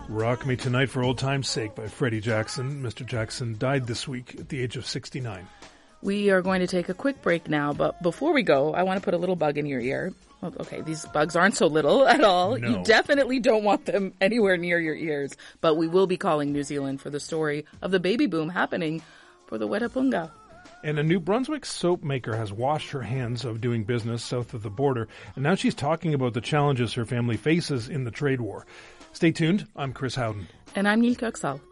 Rock Me Tonight for Old Time's Sake by Freddie Jackson. Mr. Jackson died this week at the age of 69. We are going to take a quick break now, but before we go, I want to put a little bug in your ear. Well, okay, these bugs aren't so little at all. No. You definitely don't want them anywhere near your ears. But we will be calling New Zealand for the story of the baby boom happening for the Wetapunga. And a New Brunswick soap maker has washed her hands of doing business south of the border, and now she's talking about the challenges her family faces in the trade war. Stay tuned. I'm Chris Howden. And I'm Neil Kirksall.